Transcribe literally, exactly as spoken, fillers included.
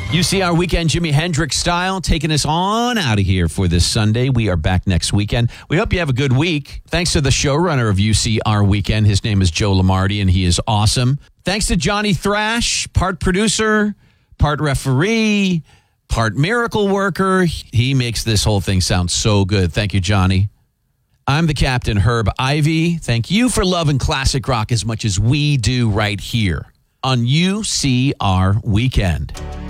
U C R Weekend, Jimi Hendrix style, taking us on out of here for this Sunday. We are back next weekend. We hope you have a good week. Thanks to the showrunner of U C R Weekend. His name is Joe Lamardi, and he is awesome. Thanks to Johnny Thrash, part producer, part referee, part miracle worker. He makes this whole thing sound so good. Thank you, Johnny. I'm the Captain, Herb Ivy. Thank you for loving classic rock as much as we do right here on U C R Weekend.